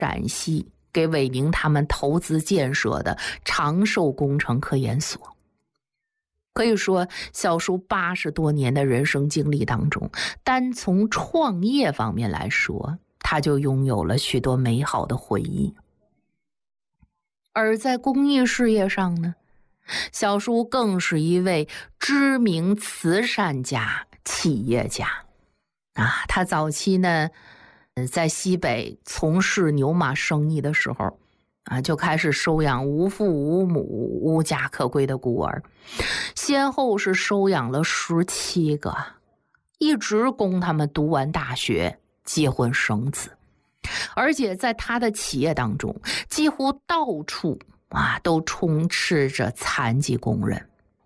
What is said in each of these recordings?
陕西给伟宁他们投资建设的长寿工程科研所。可以说，小叔80多年的人生经历当中，单从创业方面来说，他就拥有了许多美好的回忆。而在公益事业上呢，小叔更是一位知名慈善家、企业家。他早期呢，在西北从事牛马生意的时候，就开始收养无父无母、无家可归的孤儿，先后是收养了17个，一直供他们读完大学、结婚生子。而且在他的企业当中，几乎到处都充斥着残疾工人。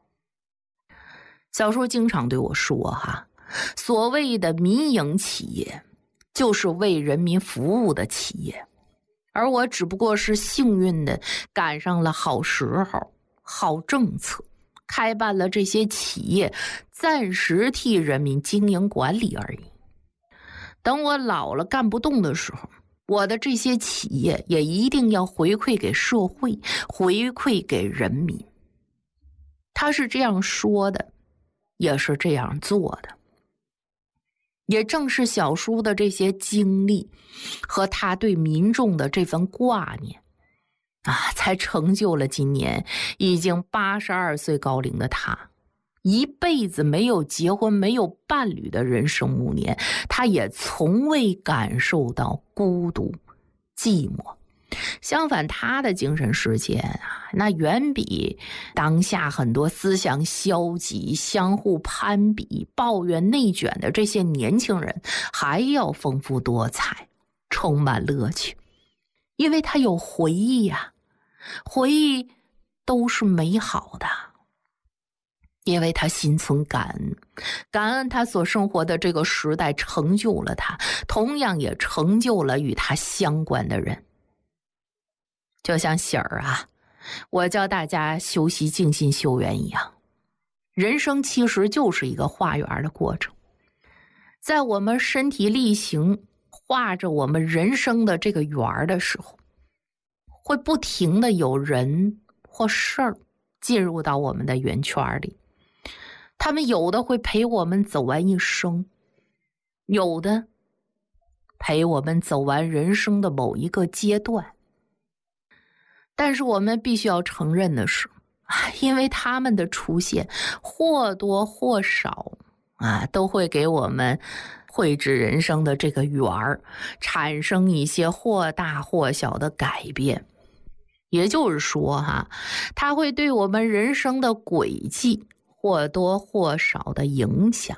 小叔经常对我说所谓的民营企业就是为人民服务的企业，而我只不过是幸运的赶上了好时候、好政策，开办了这些企业，暂时替人民经营管理而已。等我老了干不动的时候，我的这些企业也一定要回馈给社会，回馈给人民。他是这样说的，也是这样做的。也正是小叔的这些经历和他对民众的这份挂念才成就了今年已经82岁高龄的他。一辈子没有结婚、没有伴侣的人生暮年，他也从未感受到孤独、寂寞。相反，他的精神世界那远比当下很多思想消极、相互攀比、抱怨内卷的这些年轻人还要丰富多彩，充满乐趣。因为他有回忆回忆都是美好的。因为他心存感恩，感恩他所生活的这个时代成就了他，同样也成就了与他相关的人。就像喜儿我教大家修习静心修缘一样，人生其实就是一个画圆的过程。在我们身体力行画着我们人生的这个圆的时候，会不停的有人或事儿进入到我们的圆圈里。他们有的会陪我们走完一生，有的陪我们走完人生的某一个阶段。但是我们必须要承认的是，因为他们的出现或多或少都会给我们绘制人生的这个圆儿产生一些或大或小的改变。也就是说它会对我们人生的轨迹或多或少的影响。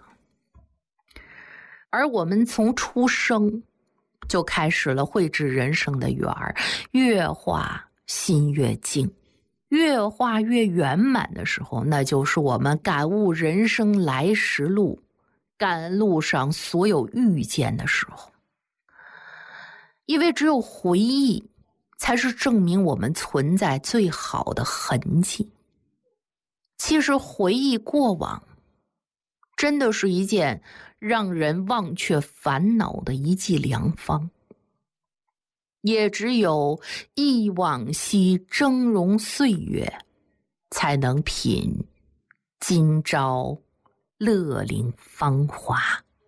而我们从出生就开始了绘制人生的圆儿，越画心越静，越画越圆满的时候，那就是我们感悟人生来时路，感恩路上所有遇见的时候。因为只有回忆才是证明我们存在最好的痕迹。其实回忆过往真的是一件让人忘却烦恼的一剂良方。也只有忆往昔峥嵘岁月，才能品今朝乐龄芳华。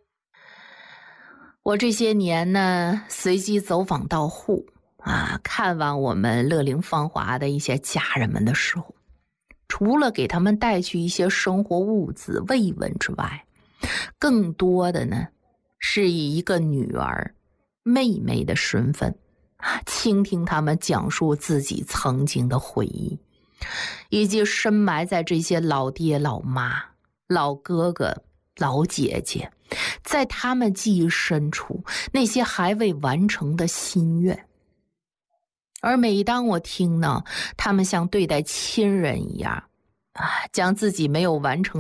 我这些年呢，随机走访到户看望我们乐龄芳华的一些家人们的时候，除了给他们带去一些生活物资慰问之外，更多的呢是以一个女儿、妹妹的身份倾听他们讲述自己曾经的回忆，以及深埋在这些老爹老妈、老哥哥、老姐姐在他们记忆深处那些还未完成的心愿。而每当我听到他们像对待亲人一样将自己没有完成